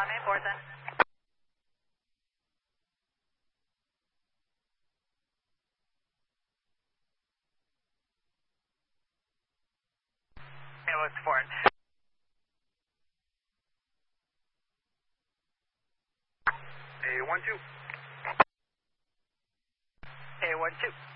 on main board then. Yeah, what's foreign? A 1-2. A 1-2.